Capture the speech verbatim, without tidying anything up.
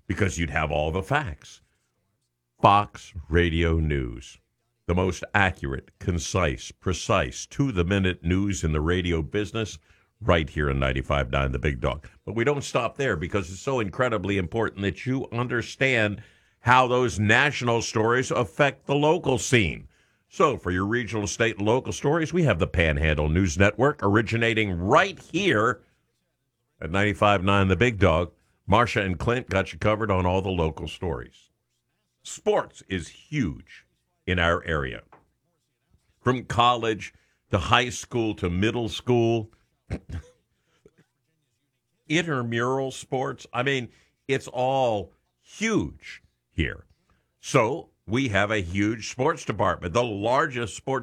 because you'd have all the facts. Fox Radio News, the most accurate, concise, precise, to-the-minute news in the radio business, right here in ninety-five point nine The Big Dog. But we don't stop there because it's so incredibly important that you understand how those national stories affect the local scene. So for your regional, state, and local stories, we have the Panhandle News Network originating right here at ninety-five point nine The Big Dog. Marcia and Clint got you covered on all the local stories. Sports is huge in our area. From college to high school to middle school, intramural sports, I mean, it's all huge here. So we have a huge sports department, the largest sports